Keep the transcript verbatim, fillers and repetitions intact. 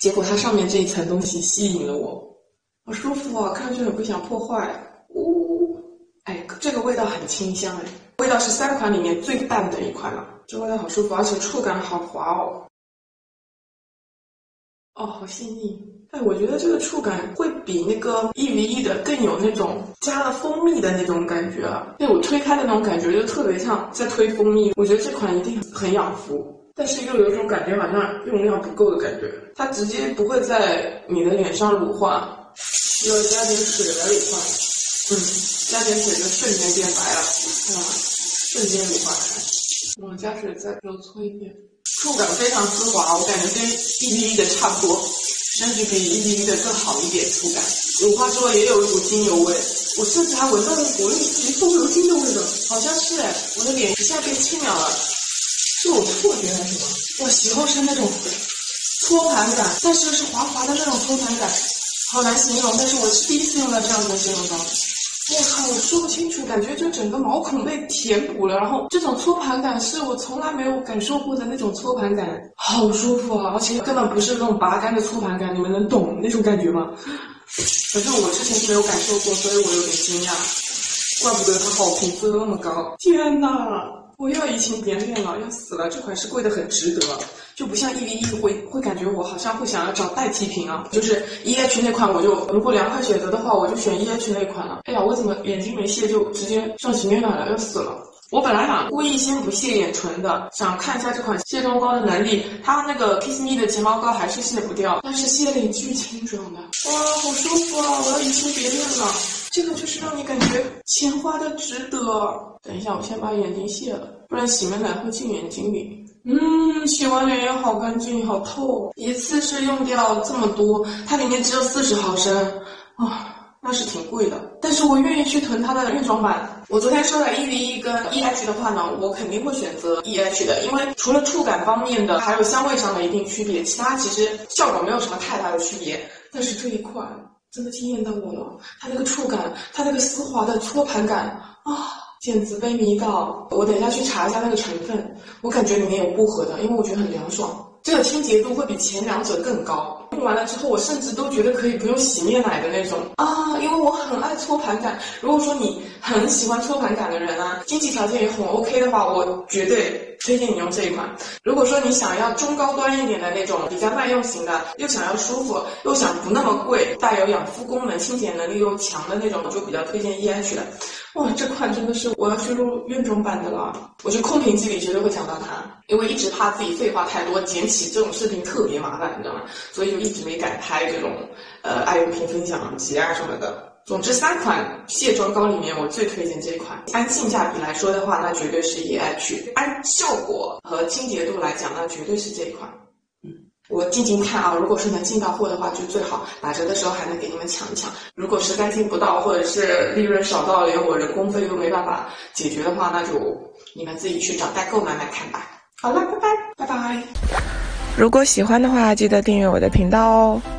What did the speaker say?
结果它上面这一层东西吸引了我，好舒服啊，看上去很不想破坏。呜、哦，哎，这个味道很清香哎，味道是三款里面最淡的一款了，这味道好舒服，而且触感好滑哦。哦，好细腻。哎，我觉得这个触感会比那个 E V E 的更有那种加了蜂蜜的那种感觉啊。对，我推开的那种感觉就特别像在推蜂蜜。我觉得这款一定很养肤，但是又有一种感觉好像用量不够的感觉。它直接不会在你的脸上乳化，需要加点水来乳化。嗯，加点水就瞬间变白了，啊，瞬间乳化开。我加水再揉搓一遍。触感非常丝滑，我感觉跟 E V E 的差不多，甚至比 E V E 的更好一点触感。乳化之后也有一股精油味，我甚至还闻到了果粒级风油精的味道，好像是哎，我的脸一下变清凉了，是我错觉还是什么？我喜欢是那种搓盘感，但是是滑滑的那种搓盘感，好难形容，但是我是第一次用到这样子的形容到。我靠，我说不清楚，感觉就整个毛孔被填补了，然后这种搓盘感是我从来没有感受过的那种搓盘感，好舒服啊！而且根本不是那种拔干的搓盘感，你们能懂那种感觉吗？反正我之前是没有感受过，所以我有点惊讶，怪不得它好评这么高！天哪，我又要移情别恋了，要死了！这款是贵的很值得。就不像 E V E 会会感觉我好像会想要找代替品啊，就是 E H 那款我就如果两款选择的话，我就选 E H 那款了。哎呀，我怎么眼睛没卸就直接上洗面奶了，要死了！我本来想故意先不卸眼唇的，想看一下这款卸妆膏的能力。它那个 Kiss Me 的睫毛膏还是卸不掉，但是卸了巨清爽的，哇，好舒服啊！我要移情别恋了。这个就是让你感觉钱花的值得。等一下，我先把眼睛卸了，不然洗面奶会进眼睛里。嗯，洗完脸也好干净，好透。一次是用掉这么多，它里面只有四十毫升啊、哦，那是挺贵的。但是我愿意去囤它的原装版。我昨天说了 E V E 跟 E H 的话呢，我肯定会选择 E H 的，因为除了触感方面的，还有香味上的一定区别，其他其实效果没有什么太大的区别。但是这一款真的惊艳到我了，它那个触感，它那个丝滑的搓盘感啊！简直被迷到，我等一下去查一下那个成分，我感觉里面有薄荷的，因为我觉得很凉爽。这个清洁度会比前两者更高，用完了之后我甚至都觉得可以不用洗面奶的那种啊，因为我很爱搓盘感。如果说你很喜欢搓盘感的人啊，经济条件也很 OK 的话，我绝对推荐你用这一款。如果说你想要中高端一点的那种比较耐用型的，又想要舒服，又想不那么贵，带有养肤功能、清洁能力又强的那种，我就比较推荐 E H 的。哇，这款真的是我要去录原装版的了。我觉得空瓶机里绝对会讲到它，因为一直怕自己废话太多，剪起这种视频特别麻烦，你知道吗？所以就一直没敢拍这种呃爱用品分享集啊什么的。总之三款卸妆膏里面，我最推荐这一款。按性价比来说的话，那绝对是 E H； 按效果和清洁度来讲，那绝对是这一款。我静静看啊，如果是能进到货的话就最好，打折的时候还能给你们抢一抢。如果实在进不到，或者是利润少到连我人工费都没办法解决的话，那就你们自己去找代购买买看吧。好了，拜拜，拜拜。 如果喜欢的话，记得订阅我的频道哦。